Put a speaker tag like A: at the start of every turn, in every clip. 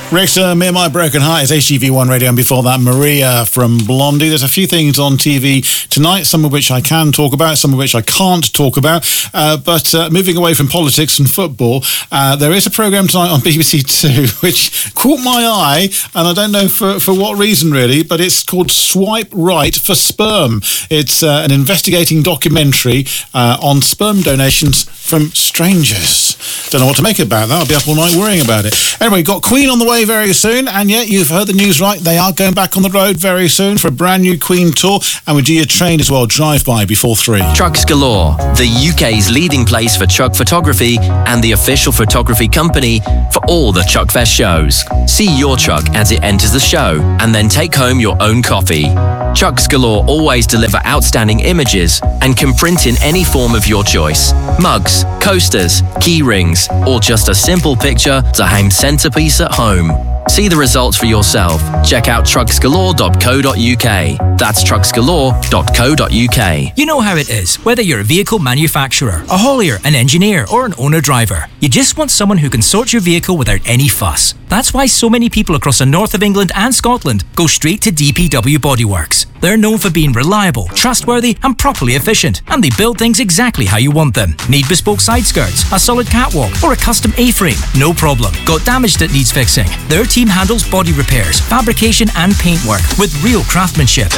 A: Richter, Me and My Broken Heart is HGV1 Radio, and before that, Maria from Blondie. There's a few things on TV tonight, some of which I can talk about, some of which I can't talk about. But moving away from politics and football, there is a programme tonight on BBC Two which caught my eye, and I don't know for what reason really, but it's called Swipe Right for Sperm. It's an investigating documentary on sperm donations from strangers. Don't know what to make about that. I'll be up all night worrying about it. Anyway, got Queen on the way very soon, and yet you've heard the news right. They are going back on the road very soon for a brand new Queen tour, and we do your train as well, drive-by before 3.
B: Trucks Galore, the UK's leading place for truck photography and the official photography company for all the Truckfest shows. See your truck as it enters the show, and then take home your own coffee. Trucks Galore always deliver outstanding images and can print in any form of your choice. Mugs, coasters, key rings, or just a simple picture to hang centerpiece at home. See the results for yourself. Check out trucksgalore.co.uk. That's trucksgalore.co.uk.
C: You know how it is, whether you're a vehicle manufacturer, a haulier, an engineer, or an owner-driver. You just want someone who can sort your vehicle without any fuss. That's why so many people across the north of England and Scotland go straight to DPW Bodyworks. They're known for being reliable, trustworthy, and properly efficient, and they build things exactly how you want them. Need bespoke side skirts, a solid catwalk, or a custom A-frame? No problem. Got damage that needs fixing? Their team handles body repairs, fabrication, and paintwork with real craftsmanship.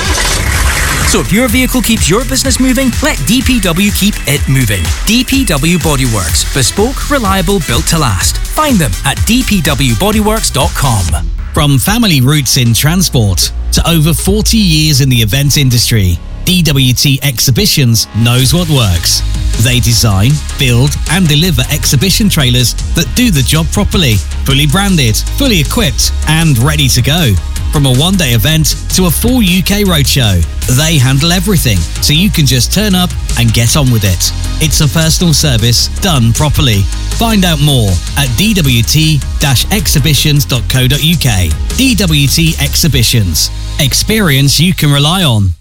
C: So if your vehicle keeps your business moving, let DPW keep it moving. DPW Bodyworks. Bespoke, reliable, built to last. Find them at dpwbodyworks.com.
D: From family roots in transport to over 40 years in the event industry, DWT Exhibitions knows what works. They design, build and deliver exhibition trailers that do the job properly, fully branded, fully equipped and ready to go. From a one-day event to a full UK roadshow, they handle everything so you can just turn up and get on with it. It's a personal service done properly. Find out more at dwt-exhibitions.co.uk. DWT Exhibitions. Experience you can rely on.